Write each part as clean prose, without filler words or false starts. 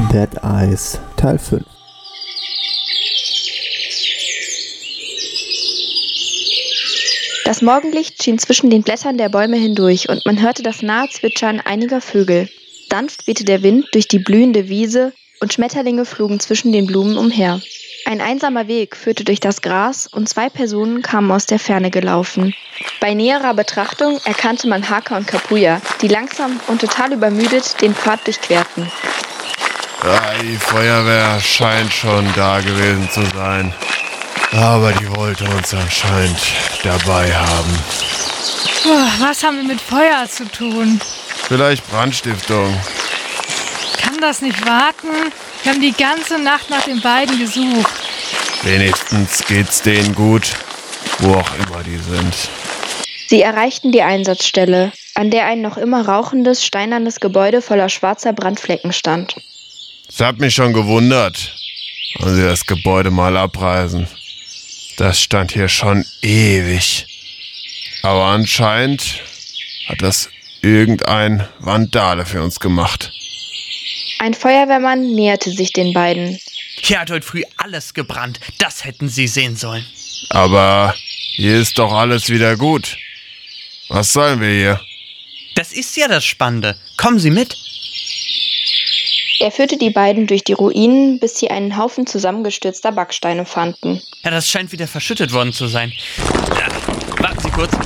Dead Eyes Teil 5. Das Morgenlicht schien zwischen den Blättern der Bäume hindurch und man hörte das nahe Zwitschern einiger Vögel. Sanft wehte der Wind durch die blühende Wiese und Schmetterlinge flogen zwischen den Blumen umher. Ein einsamer Weg führte durch das Gras und 2 Personen kamen aus der Ferne gelaufen. Bei näherer Betrachtung erkannte man Haka und Kapuya, die langsam und total übermüdet den Pfad durchquerten. Die Feuerwehr scheint schon da gewesen zu sein. Aber die wollte uns anscheinend dabei haben. Was haben wir mit Feuer zu tun? Vielleicht Brandstiftung. Kann das nicht warten? Wir haben die ganze Nacht nach den beiden gesucht. Wenigstens geht's denen gut, wo auch immer die sind. Sie erreichten die Einsatzstelle, an der ein noch immer rauchendes, steinernes Gebäude voller schwarzer Brandflecken stand. Es hat mich schon gewundert, als sie das Gebäude mal abreißen. Das stand hier schon ewig. Aber anscheinend hat das irgendein Vandale für uns gemacht. Ein Feuerwehrmann näherte sich den beiden. Hier hat heute früh alles gebrannt. Das hätten Sie sehen sollen. Aber hier ist doch alles wieder gut. Was sollen wir hier? Das ist ja das Spannende. Kommen Sie mit. Er führte die beiden durch die Ruinen, bis sie einen Haufen zusammengestürzter Backsteine fanden. Ja, das scheint wieder verschüttet worden zu sein. Warten Sie kurz.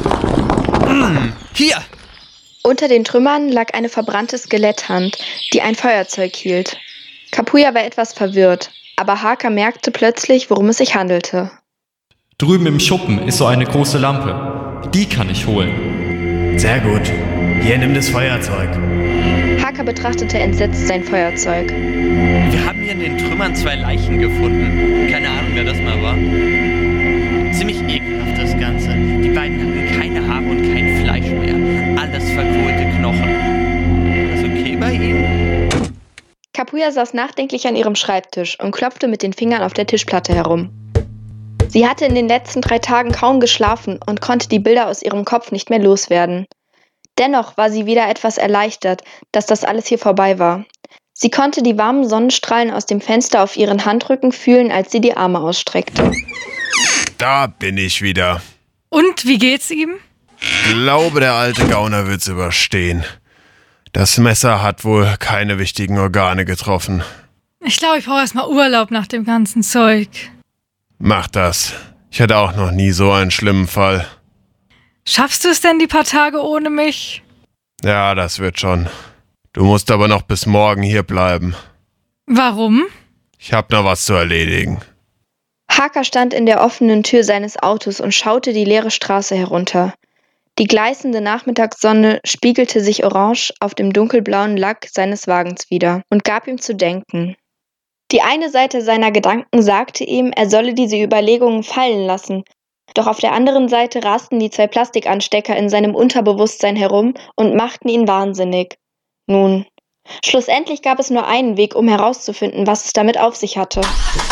Hier! Unter den Trümmern lag eine verbrannte Skeletthand, die ein Feuerzeug hielt. Kapuya war etwas verwirrt, aber Haka merkte plötzlich, worum es sich handelte. Drüben im Schuppen ist so eine große Lampe. Die kann ich holen. Sehr gut. Hier, nimm das Feuerzeug. Haka betrachtete entsetzt sein Feuerzeug. Wir haben hier in den Trümmern 2 Leichen gefunden. Keine Ahnung, wer das mal war. Ziemlich ekelhaft das Ganze. Die beiden hatten keine Haare und kein Fleisch mehr. Alles verkohlte Knochen. Ist das okay bei Ihnen? Kapuya saß nachdenklich an ihrem Schreibtisch und klopfte mit den Fingern auf der Tischplatte herum. Sie hatte in den letzten 3 Tagen kaum geschlafen und konnte die Bilder aus ihrem Kopf nicht mehr loswerden. Dennoch war sie wieder etwas erleichtert, dass das alles hier vorbei war. Sie konnte die warmen Sonnenstrahlen aus dem Fenster auf ihren Handrücken fühlen, als sie die Arme ausstreckte. Da bin ich wieder. Und, wie geht's ihm? Ich glaube, der alte Gauner wird's überstehen. Das Messer hat wohl keine wichtigen Organe getroffen. Ich glaube, ich brauche erstmal Urlaub nach dem ganzen Zeug. Mach das. Ich hatte auch noch nie so einen schlimmen Fall. Schaffst du es denn die paar Tage ohne mich? Ja, das wird schon. Du musst aber noch bis morgen hier bleiben. Warum? Ich hab noch was zu erledigen. Haka stand in der offenen Tür seines Autos und schaute die leere Straße herunter. Die gleißende Nachmittagssonne spiegelte sich orange auf dem dunkelblauen Lack seines Wagens wider und gab ihm zu denken. Die eine Seite seiner Gedanken sagte ihm, er solle diese Überlegungen fallen lassen, doch auf der anderen Seite rasten die 2 Plastikanstecker in seinem Unterbewusstsein herum und machten ihn wahnsinnig. Nun, schlussendlich gab es nur einen Weg, um herauszufinden, was es damit auf sich hatte.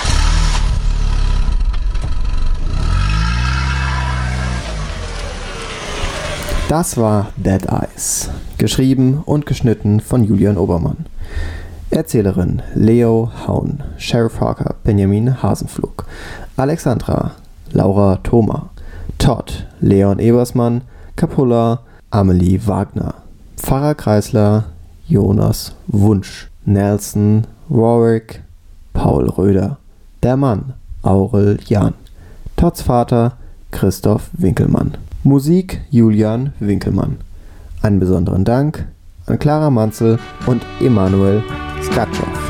Das war Dead Eyes, geschrieben und geschnitten von Julian Obermann. Erzählerin Leo Haun, Sheriff Harker Benjamin Hasenflug, Alexandra Laura Thoma, Todd Leon Ebersmann, Capulla Amelie Wagner, Pfarrer Kreisler Jonas Wunsch, Nelson Warwick Paul Röder, der Mann Aurel Jahn, Todds Vater Christoph Winkelmann. Musik Julian Winkelmann. Einen besonderen Dank an Clara Manzel und Emanuel Skatschov.